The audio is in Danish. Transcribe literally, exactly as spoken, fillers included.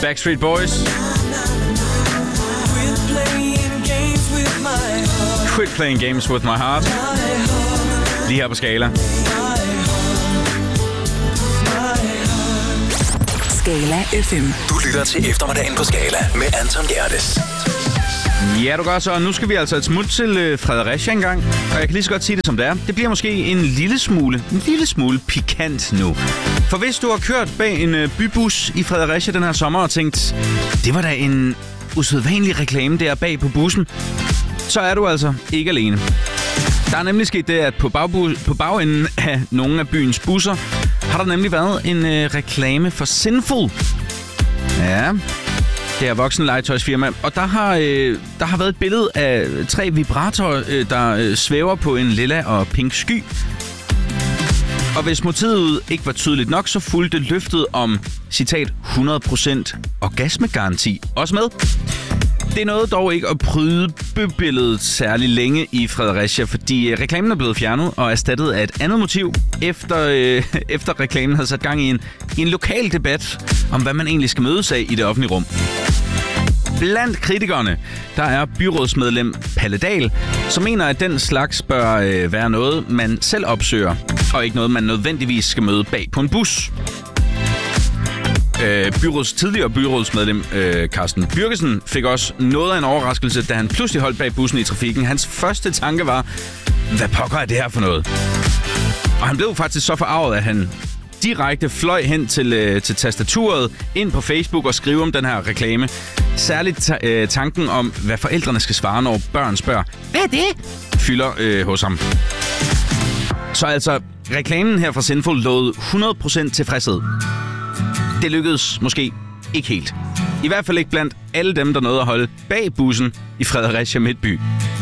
Backstreet Boys. Quit playing games with my heart. Lige her på Skala. Skala F M. Du lytter til eftermiddagen på Skala med Anton Gerdes. Ja, du gør så. Nu skal vi altså et smut til Fredericia engang. Og jeg kan lige så godt sige det, som det er. Det bliver måske en lille smule, en lille smule pikant nu. For hvis du har kørt bag en bybus i Fredericia den her sommer og tænkt, det var da en usædvanlig reklame der bag på bussen, så er du altså ikke alene. Der er nemlig sket det, at på, bagbu- på bagenden af nogle af byens busser, har der nemlig været en øh, reklame for Sinful. Ja, det er voksenlegetøjsfirma. Og der har, øh, der har været et billede af tre vibratorer, øh, der øh, svæver på en lilla og pink sky. Og hvis motivet ikke var tydeligt nok, så fulgte løftet om, citat, hundrede procent orgasmegaranti også med. Det nåede dog ikke at pryde bybilledet særlig længe i Fredericia, fordi reklamen er blevet fjernet og erstattet af et andet motiv, efter, øh, efter reklamen havde sat gang i en, i en lokal debat om, hvad man egentlig skal mødes af i det offentlige rum. Blandt kritikerne, der er byrådsmedlem Palle Dahl, som mener, at den slags bør øh, være noget, man selv opsøger, og ikke noget, man nødvendigvis skal møde bag på en bus. Øh, byråds, tidligere byrådsmedlem øh, Carsten Bürgesen fik også noget af en overraskelse, da han pludselig holdt bag bussen i trafikken. Hans første tanke var, hvad pokker er det her for noget? Og han blev faktisk så forarvet, at han direkte fløj hen til, øh, til tastaturet, ind på Facebook og skrive om den her reklame. Særligt ta- øh, tanken om, hvad forældrene skal svare, når børn spørger, hvad er det? Fylder øh, hos ham. Så altså, reklamen her fra Sinful lovede hundrede procent tilfredshed. Det lykkedes måske ikke helt. I hvert fald ikke blandt alle dem, der nåede at holde bag bussen i Fredericia Midtby.